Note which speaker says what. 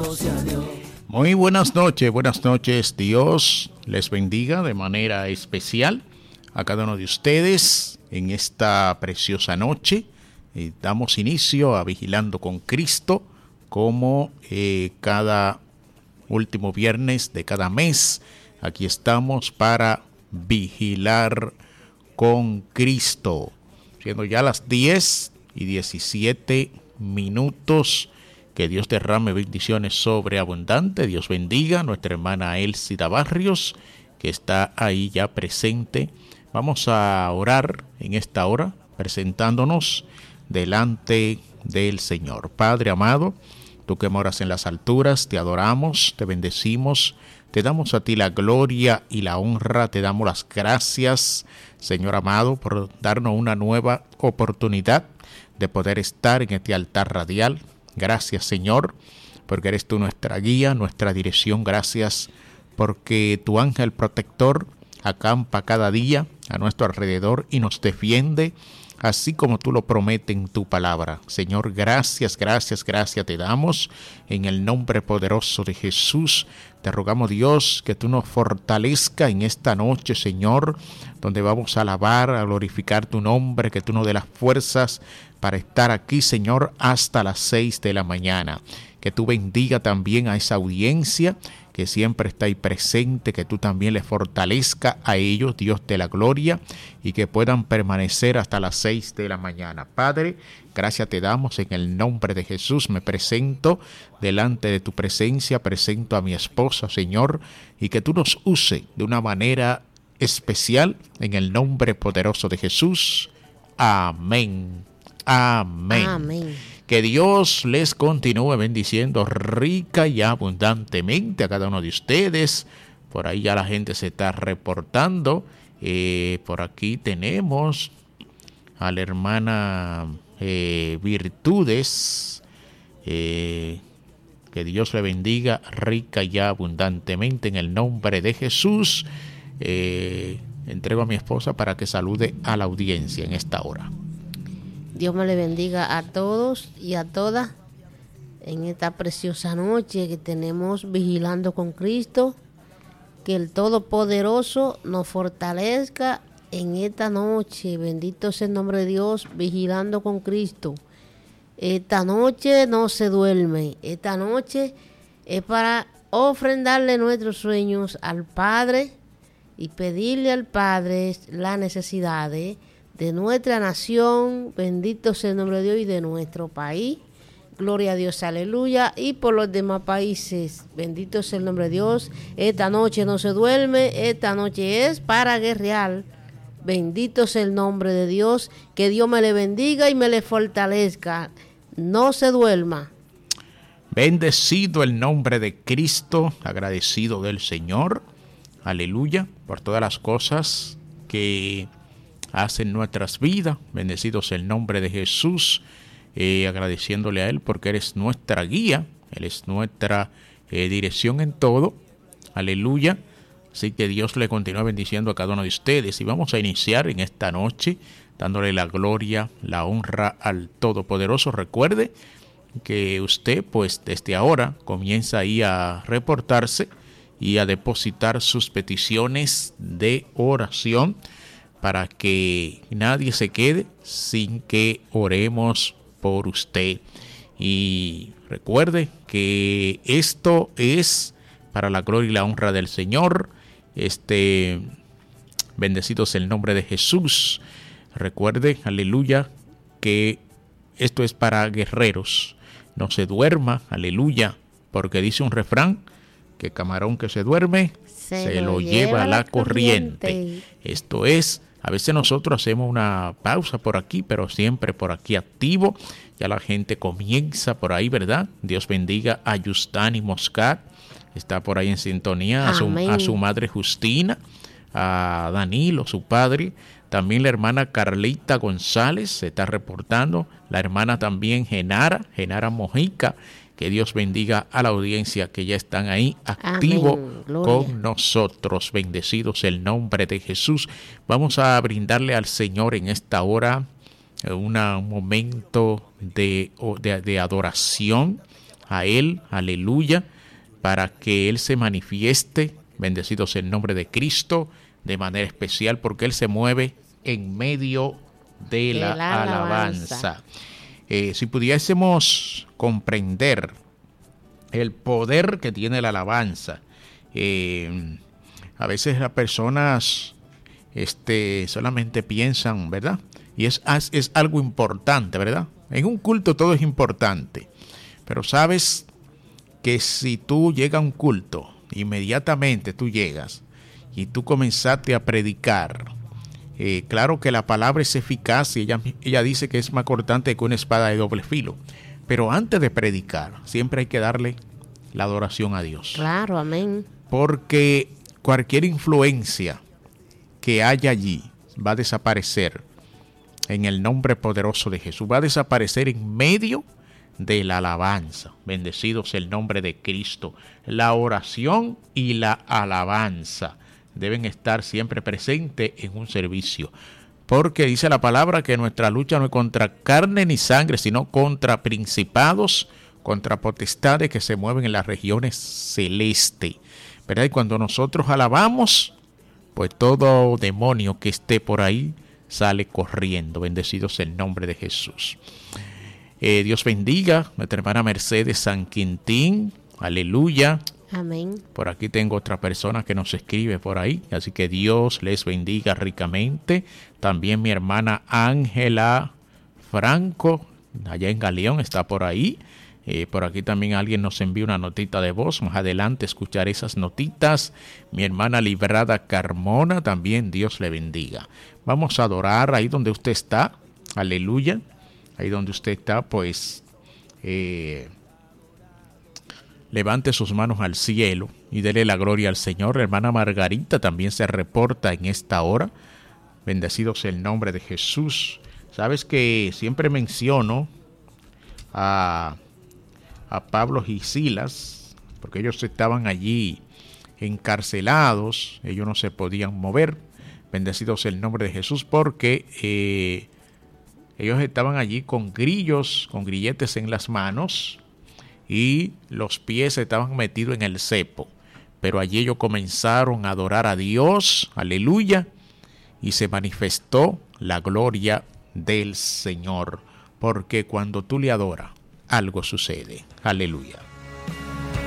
Speaker 1: Muy buenas noches. Dios les bendiga de manera especial a cada uno de ustedes en esta preciosa noche. Damos inicio a Vigilando con Cristo, como cada último viernes de cada mes. Aquí estamos para vigilar con Cristo, siendo ya las 10:17. Que Dios derrame bendiciones sobreabundantes. Dios bendiga a nuestra hermana Elsida Barrios, que está ahí ya presente. Vamos a orar en esta hora, presentándonos delante del Señor. Padre amado, tú que moras en las alturas, te adoramos, te bendecimos, te damos a ti la gloria y la honra, te damos las gracias, Señor amado, por darnos una nueva oportunidad de poder estar en este altar radial. Gracias, Señor, porque eres tú nuestra guía, nuestra dirección. Gracias porque tu ángel protector acampa cada día a nuestro alrededor y nos defiende, así como tú lo prometes en tu palabra. Señor, gracias te damos en el nombre poderoso de Jesús. Te rogamos, Dios, que tú nos fortalezca en esta noche, Señor, donde vamos a alabar, a glorificar tu nombre, que tú nos dé las fuerzas para estar aquí, Señor, hasta las 6 de la mañana. Que tú bendiga también a esa audiencia que siempre está ahí presente, que tú también les fortalezca a ellos, Dios de la gloria, y que puedan permanecer hasta las 6 de la mañana. Padre, gracias te damos en el nombre de Jesús. Me presento delante de tu presencia, presento a mi esposa, Señor, y que tú nos uses de una manera especial en el nombre poderoso de Jesús. Amén. Amén.
Speaker 2: Amén.
Speaker 1: Que Dios les continúe bendiciendo rica y abundantemente a cada uno de ustedes. Por ahí ya la gente se está reportando. Por aquí tenemos a la hermana Virtudes. Que Dios le bendiga rica y abundantemente en el nombre de Jesús. Entrego a mi esposa para que salude a la audiencia en esta hora.
Speaker 2: Dios me le bendiga a todos y a todas en esta preciosa noche que tenemos Vigilando con Cristo. Que el Todopoderoso nos fortalezca en esta noche. Bendito sea el nombre de Dios, Vigilando con Cristo. Esta noche no se duerme. Esta noche es para ofrendarle nuestros sueños al Padre y pedirle al Padre las necesidades de nuestra nación, bendito sea el nombre de Dios, y de nuestro país. Gloria a Dios, aleluya. Y por los demás países, bendito sea el nombre de Dios. Esta noche no se duerme, esta noche es para guerrear. Bendito sea el nombre de Dios. Que Dios me le bendiga y me le fortalezca. No se duerma.
Speaker 1: Bendecido el nombre de Cristo, agradecido del Señor, aleluya, por todas las cosas que hacen nuestras vidas. Bendecidos el nombre de Jesús, agradeciéndole a Él porque eres nuestra guía, Él es nuestra dirección en todo, aleluya. Así que Dios le continúa bendiciendo a cada uno de ustedes y vamos a iniciar en esta noche dándole la gloria, la honra al Todopoderoso. Recuerde que usted pues desde ahora comienza ahí a reportarse y a depositar sus peticiones de oración, para que nadie se quede sin que oremos por usted. Y recuerde que esto es para la gloria y la honra del Señor. Bendecido sea el nombre de Jesús. Recuerde, aleluya, que esto es para guerreros. No se duerma, aleluya, porque dice un refrán que camarón que se duerme se lo lleva la corriente. Esto es. A veces nosotros hacemos una pausa por aquí, pero siempre por aquí activo. Ya la gente comienza por ahí, ¿verdad? Dios bendiga a Yustani Moscat. Está por ahí en sintonía. A su madre Justina. A Danilo, su padre. También la hermana Carlita González se está reportando. La hermana también Genara Mojica. Que Dios bendiga a la audiencia que ya están ahí activo con nosotros. Bendecidos el nombre de Jesús. Vamos a brindarle al Señor en esta hora un momento de adoración. a Él, aleluya, para que Él se manifieste, bendecido sea el nombre de Cristo, de manera especial, porque Él se mueve en medio de la alabanza. Si pudiésemos comprender el poder que tiene la alabanza, a veces las personas solamente piensan, ¿verdad? Y es algo importante, ¿verdad? En un culto todo es importante, pero sabes que si tú llegas a un culto, inmediatamente tú llegas y tú comenzaste a predicar, claro que la palabra es eficaz y ella dice que es más cortante que una espada de doble filo, pero antes de predicar siempre hay que darle la adoración a Dios.
Speaker 2: Claro, amén.
Speaker 1: Porque cualquier influencia que haya allí va a desaparecer en el nombre poderoso de Jesús, va a desaparecer en medio de la alabanza. Bendecido sea el nombre de Cristo. La oración y la alabanza deben estar siempre presentes en un servicio, porque dice la palabra que nuestra lucha no es contra carne ni sangre, sino contra principados, contra potestades que se mueven en las regiones celestes, ¿verdad? Y cuando nosotros alabamos, pues todo demonio que esté por ahí sale corriendo. Bendecido sea el nombre de Jesús. Dios bendiga a nuestra hermana Mercedes San Quintín. Aleluya.
Speaker 2: Amén.
Speaker 1: Por aquí tengo otra persona que nos escribe por ahí, así que Dios les bendiga ricamente. También mi hermana Ángela Franco, allá en Galeón, está por ahí. Por aquí también alguien nos envía una notita de voz. Más adelante escucharé esas notitas. Mi hermana Librada Carmona, también Dios le bendiga. Vamos a adorar ahí donde usted está. Aleluya. Ahí donde usted está, pues levante sus manos al cielo y dele la gloria al Señor. La hermana Margarita también se reporta en esta hora. Bendecido sea el nombre de Jesús. Sabes que siempre menciono a Pablo y Silas, porque ellos estaban allí encarcelados, ellos no se podían mover. Bendecido sea el nombre de Jesús, porque ellos estaban allí con grillos, con grilletes en las manos, y los pies estaban metidos en el cepo. Pero allí ellos comenzaron a adorar a Dios, aleluya, y se manifestó la gloria del Señor, porque cuando tú le adoras, algo sucede. Aleluya.